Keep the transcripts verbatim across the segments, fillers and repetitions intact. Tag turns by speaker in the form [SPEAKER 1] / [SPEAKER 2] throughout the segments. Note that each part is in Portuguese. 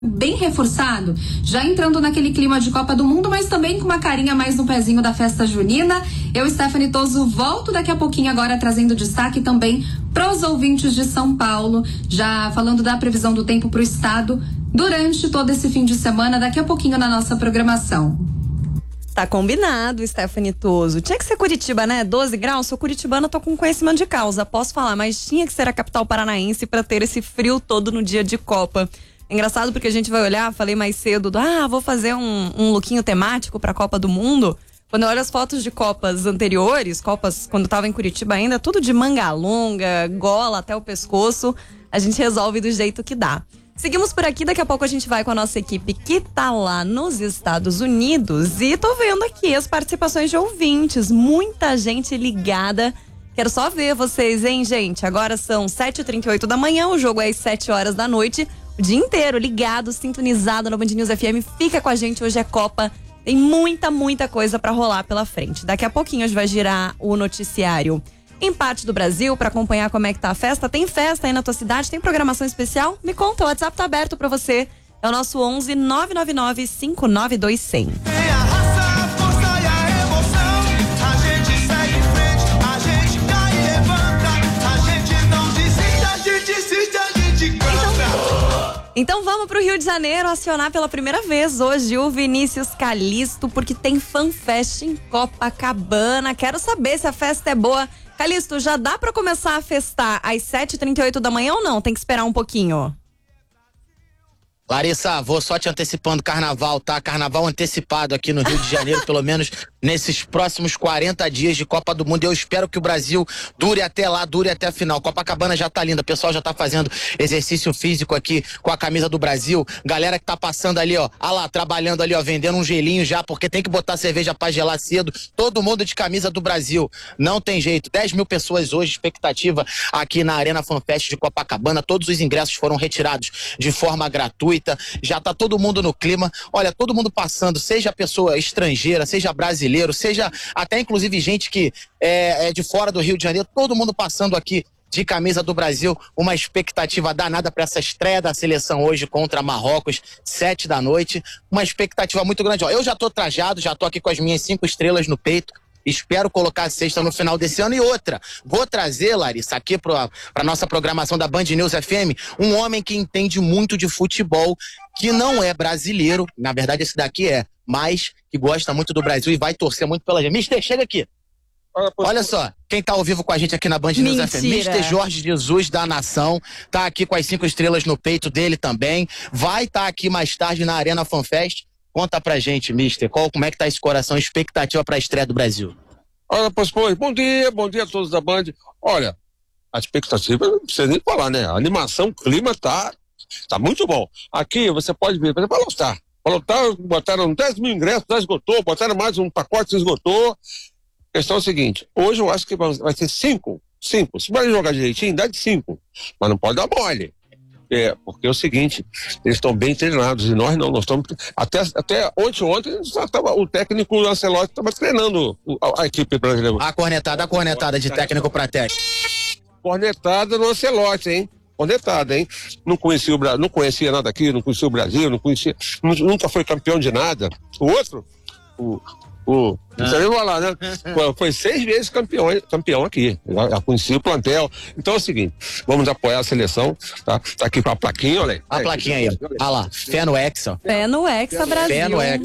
[SPEAKER 1] bem reforçado, já entrando naquele clima de Copa do Mundo, mas também com uma carinha mais no pezinho da festa junina. Eu, Stephanie Toso, volto daqui a pouquinho agora trazendo destaque também para os ouvintes de São Paulo, já falando da previsão do tempo para o estado durante todo esse fim de semana, daqui a pouquinho na nossa programação.
[SPEAKER 2] Tá combinado, Stephanie Toso. Tinha que ser Curitiba, né? doze graus, sou curitibana, tô com conhecimento de causa, posso falar, mas tinha que ser a capital paranaense para ter esse frio todo no dia de Copa. Engraçado porque a gente vai olhar, falei mais cedo, do, ah, vou fazer um, um lookinho temático pra Copa do Mundo. Quando eu olho as fotos de Copas anteriores, Copas quando eu tava em Curitiba ainda, tudo de manga longa, gola até o pescoço, a gente resolve do jeito que dá. Seguimos por aqui, daqui a pouco a gente vai com a nossa equipe que tá lá nos Estados Unidos e tô vendo aqui as participações de ouvintes, muita gente ligada. Quero só ver vocês, hein, gente? Agora são sete e trinta e oito da manhã, o jogo é às sete horas da noite. O dia inteiro ligado, sintonizado no Band News F M. Fica com a gente, hoje é Copa. Tem muita, muita coisa pra rolar pela frente. Daqui a pouquinho a gente vai girar o noticiário em parte do Brasil pra acompanhar como é que tá a festa. Tem festa aí na tua cidade? Tem programação especial? Me conta, o WhatsApp tá aberto pra você. É o nosso onze nove nove nove cinco nove dois zero zero. Então vamos pro Rio de Janeiro acionar pela primeira vez hoje o Vinícius Calisto, porque tem FanFest em Copacabana. Quero saber se a festa é boa. Calisto, já dá pra começar a festar às sete e trinta e oito da manhã ou não? Tem que esperar um pouquinho.
[SPEAKER 3] Larissa, vou só te antecipando carnaval, tá? Carnaval antecipado aqui no Rio de Janeiro, pelo menos nesses próximos quarenta dias de Copa do Mundo. Eu espero que o Brasil dure até lá, dure até a final. Copacabana já tá linda, o pessoal já tá fazendo exercício físico aqui com a camisa do Brasil. Galera que tá passando ali, ó, ah lá, trabalhando ali, ó, vendendo um gelinho já, porque tem que botar cerveja pra gelar cedo. Todo mundo de camisa do Brasil. Não tem jeito. dez mil pessoas hoje, expectativa aqui na Arena FanFest de Copacabana. Todos os ingressos foram retirados de forma gratuita. Já tá todo mundo no clima. Olha, todo mundo passando, seja pessoa estrangeira, seja brasileiro, seja até inclusive gente que é, é de fora do Rio de Janeiro, todo mundo passando aqui de camisa do Brasil. Uma expectativa danada para essa estreia da seleção hoje contra Marrocos, sete da noite. Uma expectativa muito grande. Ó, eu já tô trajado, já tô aqui com as minhas cinco estrelas no peito. Espero colocar a sexta no final desse ano. E outra, vou trazer, Larissa, aqui para a nossa programação da Band News F M, um homem que entende muito de futebol, que não é brasileiro, na verdade esse daqui é, mas que gosta muito do Brasil e vai torcer muito pela gente. Mister, chega aqui. Olha só, quem tá ao vivo com a gente aqui na Band News F M, Mister Jorge Jesus da Nação, tá aqui com as cinco estrelas no peito dele também, vai estar tá aqui mais tarde na Arena FanFest. Conta pra gente, Mister, qual, como é que tá esse coração, expectativa pra estreia do Brasil?
[SPEAKER 4] Olha, pois, pois, bom dia, bom dia a todos da Band. Olha, a expectativa, não precisa nem falar, né? A animação, o clima tá, tá muito bom. Aqui você pode ver, por exemplo, para lotar. Para lotar, botaram dez mil ingressos, já esgotou, botaram mais um pacote, esgotou. A questão é o seguinte, hoje eu acho que vai ser cinco, cinco. Se vai jogar direitinho, dá de cinco, mas não pode dar mole. É, porque é o seguinte, eles estão bem treinados e nós não, nós estamos, até, até ontem, ontem já tava, o técnico Lancelotti estava treinando a, a equipe brasileira.
[SPEAKER 3] A cornetada, a cornetada de técnico para técnico.
[SPEAKER 4] Cornetada no Lancelotti, hein? Cornetada, hein? Não conhecia, o, não conhecia nada aqui, não conhecia o Brasil, não conhecia, nunca foi campeão de nada. O outro, o... O, você viu lá, né? Foi, foi seis vezes campeão, campeão aqui. Já, já conheci o plantel. Então é o seguinte, vamos apoiar a seleção, tá? Tá aqui com a plaquinha, olha aí.
[SPEAKER 3] A plaquinha aí, olha lá. Fé no Hexa.
[SPEAKER 2] Fé no Hexa, Brasil.
[SPEAKER 3] Fé no Hexa.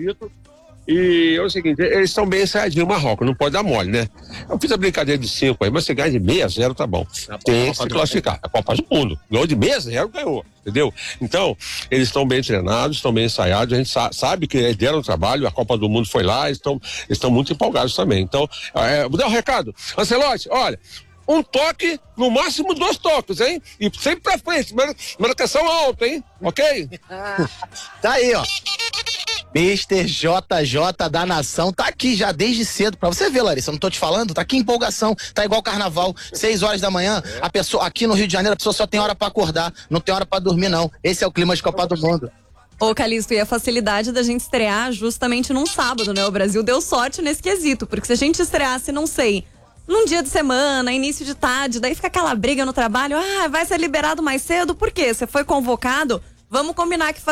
[SPEAKER 4] E é o seguinte, eles estão bem ensaiadinhos, o Marrocos, não pode dar mole, né? Eu fiz a brincadeira de cinco aí, mas você ganha de meia a zero, tá bom. Tem que se classificar. É a Copa do Mundo. Ganhou de meia a zero, ganhou. Entendeu? Então, eles estão bem treinados, estão bem ensaiados, a gente sa- sabe que eles deram trabalho, a Copa do Mundo foi lá, eles estão estão muito empolgados também. Então, é, vou dar um recado. Ancelotti, olha, um toque, no máximo dois toques, hein? E sempre pra frente, marcação alta, hein? Ok?
[SPEAKER 3] Tá aí, ó. Mister J J da Nação tá aqui já desde cedo, pra você ver, Larissa, não tô te falando, tá aqui empolgação, tá igual carnaval, seis horas da manhã, a pessoa, aqui no Rio de Janeiro, a pessoa só tem hora pra acordar, não tem hora pra dormir não, esse é o clima de Copa do Mundo.
[SPEAKER 2] Ô, Calisto, e a facilidade da gente estrear justamente num sábado, né? O Brasil deu sorte nesse quesito, porque se a gente estreasse, não sei, num dia de semana, início de tarde, daí fica aquela briga no trabalho, ah, vai ser liberado mais cedo, por quê? Você foi convocado? Vamos combinar que